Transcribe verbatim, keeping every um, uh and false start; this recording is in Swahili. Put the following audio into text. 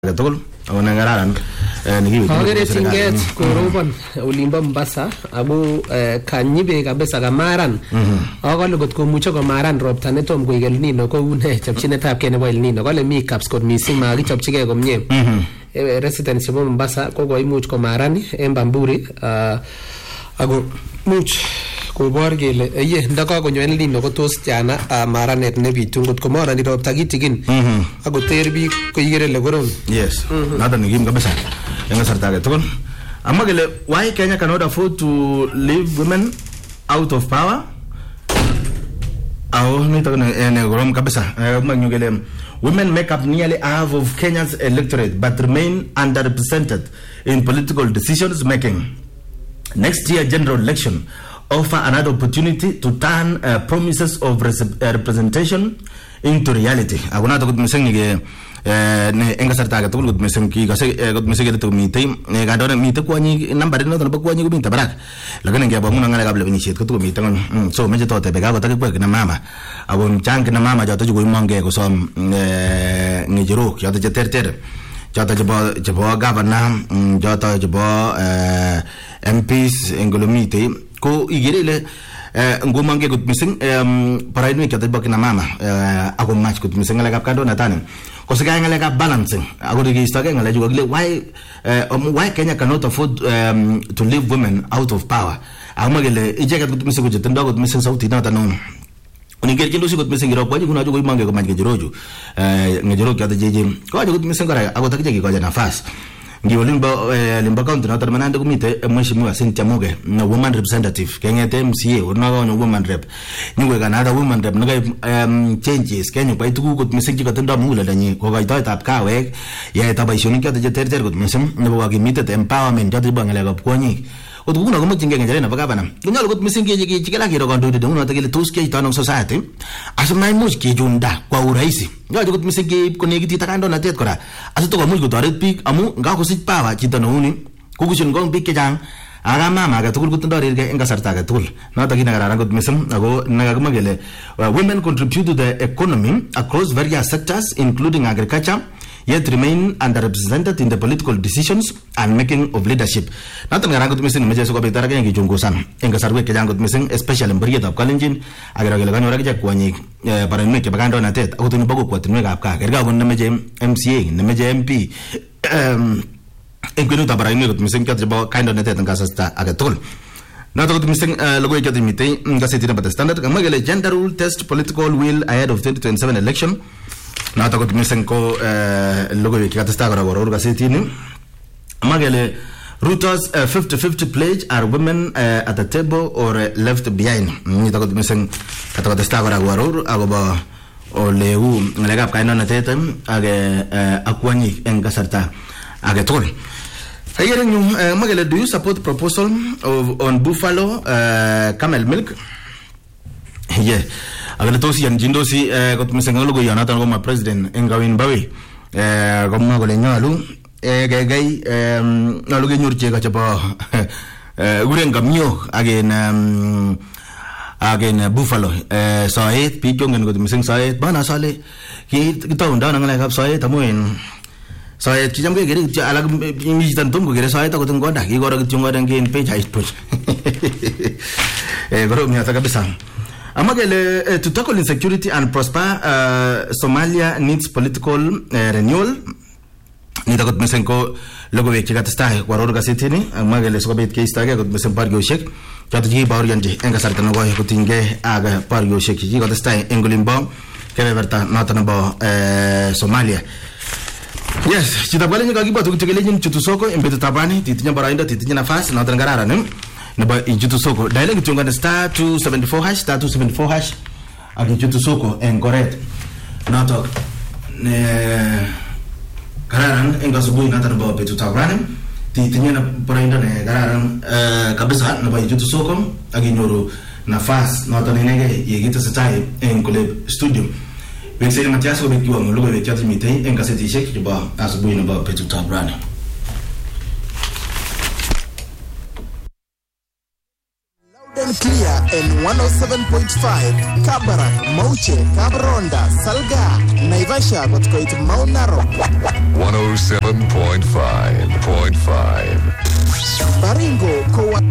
tugul ona ngararan nikiwe Kagere tinget korobon olimbo Mombasa amu kanyibe kabisa kamaran akole got komuche komaran ropta netom koik El Nino kou ne chopchinetab ke nebo El Nino kole mi caps kot missing makichopchige komie residents chebo Mombasa ko koimuch komaran en Bamburi ako much kobor kele ye ndakakonyo El Nino ko tos jana maranet nebitu ngot komarani ropta kitigin ako ter biik koigere le korom. Yes, nada nigim kabisa en kasarta age tugul amma kele why Kenya cannot afford to leave women out of power au nito en korom kabisa magnu kele women make up nearly half of Kenya's electorate but remain underrepresented in political decisions making. Next year general election offer another opportunity to turn uh, promises of res- uh, representation into reality. Aguna to gudmiseng nige ne engasarta ga to gudmiseng ki gase gudmiseng to mitay ne gadon mitay ko ni number no to ko ni gumita barak lagan nge abang ngana ga blabini shit ko to mitay so meje to te bega ko ta ko na mama abon chang na mama ja to go mange ko som ngejero ya to ter ter jota jabo jabo governor jota jabo M Ps engolomite ko igirele ngomange gut missing para ini kita bagi nama mama aku match gut missing ngala kado natane ko sega ngala ka balancing aku digi stoke ngala juga gile why why Kenya cannot afford um, to leave women out of power amagele ijeka gut missing gut tendo gut missing sauti na tanon uniger kindo sigot missing ro kwaji kuna jogo imange ko manje jiroju ngejiro kya jeje ko jogo missing kara ako takije ko jana fast ngiyo limba limba county na tarmanande kumite mheshimiwa Cynthia Muge na woman representative kengete M C A ona ko woman rep nywe kana da woman rep naga um, changes kenyu pa ituku ko missing ko tenda mula danyi ko ga ita tap kawe ya ta baishoni kya je ter ter ko missing ne ba gi mite empowerment jati bangale ga kwani ko tukuna ko mujinge ngere na baka bana kunyalo ko missing ke ke chikela kiro kondo de uno takile tuske ita no society asma much ke junda kwa urahisi ngajo ko missing ke ko negiti takando na tet kora asu to ko much ko toret pik amu nga ko sit pawa chito no uni ko kushun gong pik ke jang ara mama ga tukul ko tondore ke engasarta ga tukul na takina gara ko missing ago naga magele women contribute to the economy across various sectors including agriculture yet remain underrepresented in the political decisions and making of leadership. Natang ngara gut missing meje so ko betara ke ngijungusan engasarwe ke jangut missing especially mbariya tab kalenjin agira gele ganora ke kwani para me ke bagando na tet ako tuni bago kwatni ga apka gerga gon meje M C A ne meje M P um engunu tabara ni gut missing ke jabo kind of na tet ngasasta aga tol na to gut missing logo ke dimite ngaseti na bata standard kamagele gender rule test political will ahead of twenty twenty-seven election. Na to gut missing ko logo ke kata sta gara goro gaseti ni magele Ruto's fifty fifty pledge are women uh, at the table or uh, left behind ni to gut missing kata kata sta gara goro agoba o leu ngalega kaino na tetem age akwani engasarta age tol ayere ñu magele do you support proposal of on buffalo uh, camel milk yeah agala tosi yan jindo si ko tumisenga logo yana tan ko ma president engawin bawe eh ko ma ko le nyalu e gay gay na logo nyurche ka chapa eh guren gamyo again again buffalo eh saet pi jongen ko tumiseng saet bana sale ki to nda nang la kap saet tamuin saet ki jam ke gere alag mi tan tum ko gere saet ko tung goda ki gora ki ngoda ngin pe jais push eh bro mi ata kabisa. Amagele uh, to tackle insecurity and prosper uh, Somalia needs political uh, renewal ni takot mesenko logo we kigata sta waror gaseti ni amagele sokobet ke sta ga got mesen pargo shek jatu ji bawr yanje enga sarta no go ko tinge aga pargo shek ji got sta engolimbo ke verta natana bo uh, Somalia. Yes, kita balik ni kagi batu ketegelin cutu soko embetu tabani titinya barainda titinya nafas natana garara nem naba injutu soko daile kitunga na star two seventy-four hash star two seventy-four hash akinjutu soko engoret nato ne kararan engasubu natana ba betu tabrane titinya na porainda ne kararan kabisa naba injutu soko aginyoro nafas nato ne nege yegita satai engole studio wense matiaso bekiwa ngulugo bekati mitei engaseti shek ba asubu naba betu tabrane. and clear in one oh seven point five Kabarak, Mauche, Kabronda, Salga, Naivasha, Gotkoit, Mount Narok. one oh seven point five point five Baringo, Kowa.